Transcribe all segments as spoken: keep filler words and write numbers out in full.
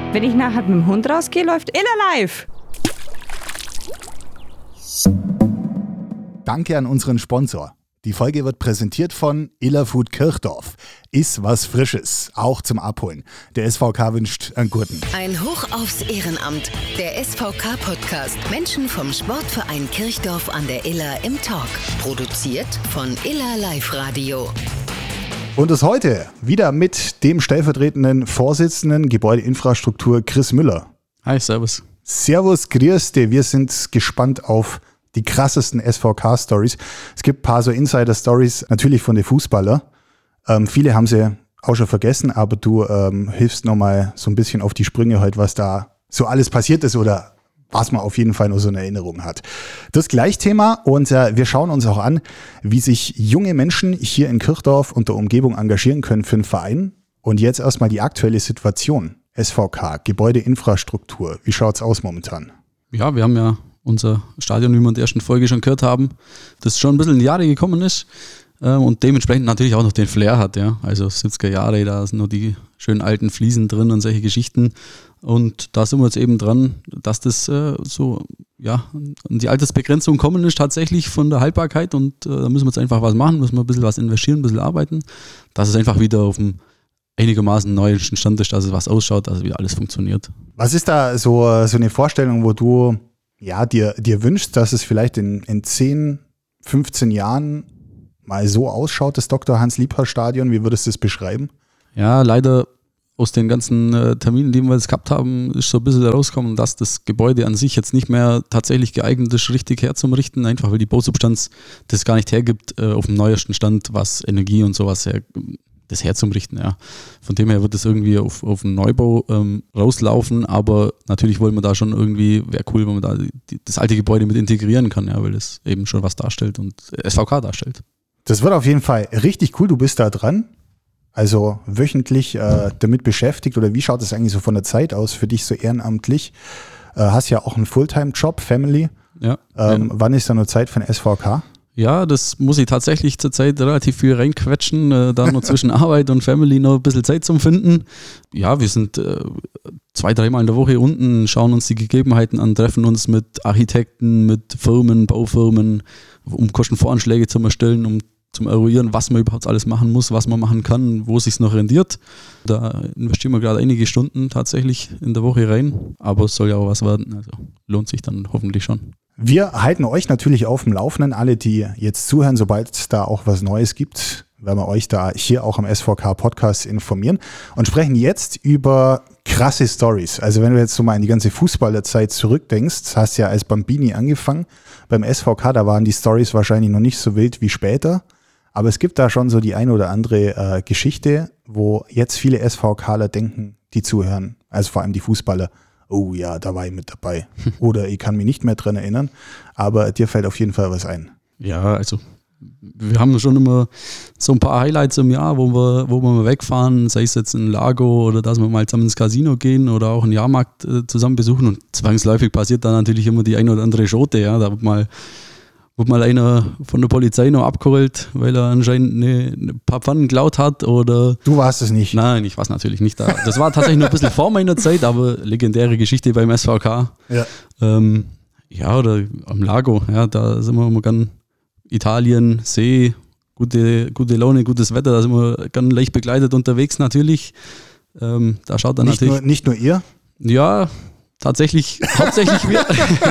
Wenn ich nachher mit dem Hund rausgehe, läuft Illa live. Danke an unseren Sponsor. Die Folge wird präsentiert von Illa Food Kirchdorf. Ist was Frisches, auch zum Abholen. Der S V K wünscht einen guten. Ein Hoch aufs Ehrenamt. Der S V K-Podcast. Menschen vom Sportverein Kirchdorf an der Iller im Talk. Produziert von Illa Live Radio. Und das heute wieder mit dem stellvertretenden Vorsitzenden Gebäudeinfrastruktur Chris Müller. Hi, servus. Servus, grüß dich. Wir sind gespannt auf die krassesten S V K-Stories. Es gibt ein paar so Insider-Stories, natürlich von den Fußballern. Ähm, viele haben sie auch schon vergessen, aber du ähm, hilfst nochmal so ein bisschen auf die Sprünge heute, was da so alles passiert ist oder was man auf jeden Fall nur so in Erinnerung hat. Das Gleichthema und äh, wir schauen uns auch an, wie sich junge Menschen hier in Kirchdorf und der Umgebung engagieren können für einen Verein. Und jetzt erstmal die aktuelle Situation. S V K, Gebäudeinfrastruktur. Wie schaut's aus momentan? Ja, wir haben ja unser Stadion, wie wir in der ersten Folge schon gehört haben, das schon ein bisschen in die Jahre gekommen ist äh, und dementsprechend natürlich auch noch den Flair hat. Ja. Also siebziger Jahre, da sind nur die schönen alten Fliesen drin und solche Geschichten. Und da sind wir jetzt eben dran, dass das äh, so ja an die Altersbegrenzung kommen ist tatsächlich von der Haltbarkeit und äh, da müssen wir jetzt einfach was machen, müssen wir ein bisschen was investieren, ein bisschen arbeiten, dass es einfach wieder auf dem einigermaßen neuesten Stand ist, dass es was ausschaut, dass wieder alles funktioniert. Was ist da so, so eine Vorstellung, wo du ja, dir, dir wünschst, dass es vielleicht in, in zehn, fünfzehn Jahren mal so ausschaut, das Doktor Hans-Liebhardt-Stadion? Wie würdest du es beschreiben? Ja, leider aus den ganzen äh, Terminen, die wir jetzt gehabt haben, ist so ein bisschen herausgekommen, dass das Gebäude an sich jetzt nicht mehr tatsächlich geeignet ist, richtig herzurichten, einfach weil die Bausubstanz das gar nicht hergibt, äh, auf dem neuesten Stand, was Energie und sowas her, das herzurichten. Ja. Von dem her wird es irgendwie auf, auf einen Neubau ähm, rauslaufen, aber natürlich wollen wir da schon irgendwie, wäre cool, wenn man da die, das alte Gebäude mit integrieren kann, ja, weil das eben schon was darstellt und S V K darstellt. Das wird auf jeden Fall richtig cool, du bist da dran. Also wöchentlich äh, damit beschäftigt oder wie schaut es eigentlich so von der Zeit aus für dich so ehrenamtlich? Äh, hast ja auch einen Fulltime-Job, Family. Ja, ähm, ja. Wann ist da noch Zeit für ein S V K? Ja, das muss ich tatsächlich zurzeit relativ viel reinquetschen, äh, da noch zwischen Arbeit und Family noch ein bisschen Zeit zum Finden. Ja, wir sind äh, zwei, dreimal in der Woche unten, schauen uns die Gegebenheiten an, treffen uns mit Architekten, mit Firmen, Baufirmen, um Kostenvoranschläge zu erstellen, um zum Eruieren, was man überhaupt alles machen muss, was man machen kann, wo es sich noch rendiert. Da investieren wir gerade einige Stunden tatsächlich in der Woche rein, aber es soll ja auch was werden, also lohnt sich dann hoffentlich schon. Wir halten euch natürlich auf dem Laufenden, alle, die jetzt zuhören, sobald es da auch was Neues gibt, werden wir euch da hier auch am S V K-Podcast informieren und sprechen jetzt über krasse Stories. Also wenn du jetzt so mal in die ganze Fußballerzeit zurückdenkst, hast ja als Bambini angefangen, beim S V K, da waren die Stories wahrscheinlich noch nicht so wild wie später, aber es gibt da schon so die eine oder andere äh, Geschichte, wo jetzt viele SVKler denken, die zuhören, also vor allem die Fußballer, oh ja, da war ich mit dabei. Oder ich kann mich nicht mehr dran erinnern, aber dir fällt auf jeden Fall was ein. Ja, also wir haben schon immer so ein paar Highlights im Jahr, wo wir, wo wir mal wegfahren, sei es jetzt ein Lago oder dass wir mal zusammen ins Casino gehen oder auch einen Jahrmarkt äh, zusammen besuchen und zwangsläufig passiert dann natürlich immer die eine oder andere Schote, ja, da wird mal Wurde mal einer von der Polizei noch abgeholt, weil er anscheinend eine, ein paar Pfannen geklaut hat oder... Du warst es nicht? Nein, ich war es natürlich nicht. Da. Das war tatsächlich noch ein bisschen vor meiner Zeit, aber legendäre Geschichte beim S V K. Ja, ähm, ja oder am Lago, ja, da sind wir immer ganz Italien, See, gute, gute Laune, gutes Wetter, da sind wir ganz leicht begleitet unterwegs natürlich. Ähm, da schaut dann nicht natürlich... Nur, nicht nur ihr? Ja, tatsächlich, hauptsächlich wir.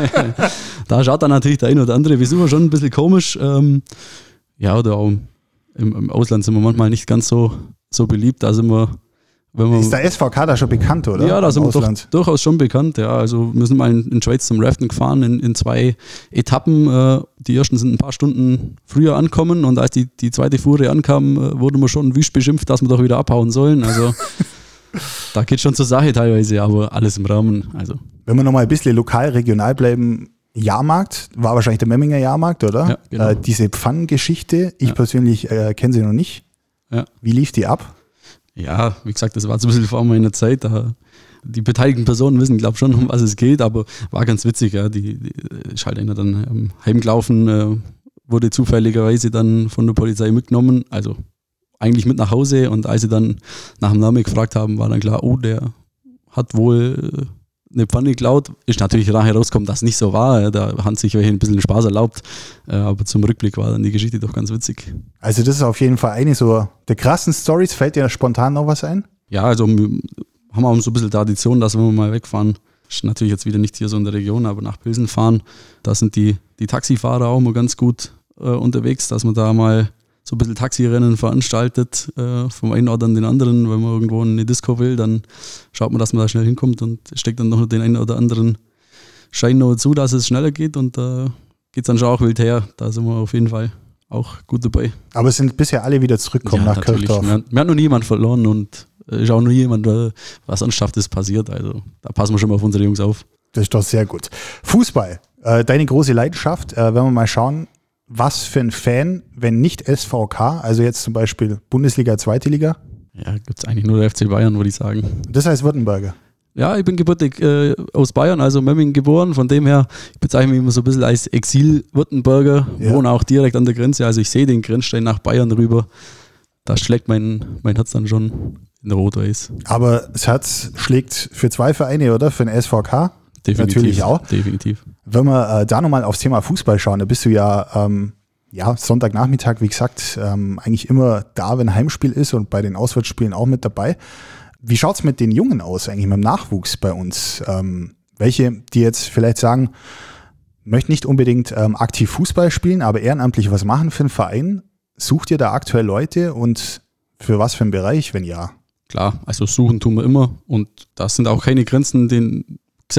Da schaut dann natürlich der ein oder andere Besucher schon ein bisschen komisch. Ähm, ja, oder auch im, im Ausland sind wir manchmal nicht ganz so, so beliebt. Da sind wir, wenn wir, ist der S V K da schon bekannt, oder? Ja, da sind wir doch, Ausland. durchaus schon bekannt. Ja, also wir sind mal in, in Schweiz zum Raften gefahren, in, in zwei Etappen. Äh, die ersten sind ein paar Stunden früher ankommen und als die, die zweite Fuhre ankam, äh, wurde man schon wüst beschimpft, dass wir doch wieder abhauen sollen. Also da geht schon zur Sache teilweise, aber alles im Rahmen. Also. Wenn wir nochmal ein bisschen lokal, regional bleiben, Jahrmarkt, war wahrscheinlich der Memminger Jahrmarkt, oder? Ja, genau. Äh, diese Pfannengeschichte, ich ja. persönlich äh, kenne sie noch nicht. Ja. Wie lief die ab? Ja, wie gesagt, das war so ein bisschen vor meiner Zeit. Da die beteiligten Personen wissen, glaube ich, schon, um was es geht, aber war ganz witzig. Ja. Die, die ist halt einer dann ähm, heimgelaufen, äh, wurde zufälligerweise dann von der Polizei mitgenommen, also eigentlich mit nach Hause, und als sie dann nach dem Namen gefragt haben, war dann klar, oh, der hat wohl eine Pfanne geklaut. Ist natürlich nachher rausgekommen, dass es nicht so war. Da haben sich welche ein bisschen Spaß erlaubt. Aber zum Rückblick war dann die Geschichte doch ganz witzig. Also das ist auf jeden Fall eine so der krassen Storys. Fällt dir spontan noch was ein? Ja, also wir haben auch so ein bisschen Tradition, dass wenn wir mal wegfahren, ist natürlich jetzt wieder nicht hier so in der Region, aber nach Pilsen fahren, da sind die, die Taxifahrer auch mal ganz gut äh, unterwegs, dass man da mal so ein bisschen Taxirennen veranstaltet, äh, vom einen oder den anderen. Wenn man irgendwo in eine Disco will, dann schaut man, dass man da schnell hinkommt und steckt dann noch den einen oder anderen Schein noch zu, dass es schneller geht und da äh, geht es dann schon auch wild her. Da sind wir auf jeden Fall auch gut dabei. Aber es sind bisher alle wieder zurückgekommen ja, nach Kirchdorf. Wir, wir haben noch niemand verloren und ist auch noch jemand, was Ernsthaftes passiert. Also da passen wir schon mal auf unsere Jungs auf. Das ist doch sehr gut. Fußball, äh, deine große Leidenschaft. Äh, wenn wir mal schauen, was für ein Fan, wenn nicht S V K, also jetzt zum Beispiel Bundesliga, Zweite Liga? Ja, gibt es eigentlich nur der F C Bayern, würde ich sagen. Das heißt Württemberger? Ja, ich bin gebürtig äh, aus Bayern, also Memmingen geboren. Von dem her, ich bezeichne mich immer so ein bisschen als Exil-Württemberger, ja. Wohne auch direkt an der Grenze. Also ich sehe den Grenzstein nach Bayern rüber. Da schlägt mein, mein Herz dann schon in Rot-Weiß. Aber das Herz schlägt für zwei Vereine, oder? Für den S V K? Definitiv, natürlich auch. Definitiv. Wenn wir äh, da nochmal aufs Thema Fußball schauen, da bist du ja, ähm, ja Sonntagnachmittag, wie gesagt, ähm, eigentlich immer da, wenn Heimspiel ist und bei den Auswärtsspielen auch mit dabei. Wie schaut es mit den Jungen aus, eigentlich mit dem Nachwuchs bei uns? Ähm, welche, die jetzt vielleicht sagen, möchten nicht unbedingt ähm, aktiv Fußball spielen, aber ehrenamtlich was machen für einen Verein? Sucht ihr da aktuell Leute und für was für einen Bereich, wenn ja? Klar, also suchen tun wir immer und da sind auch keine Grenzen, den,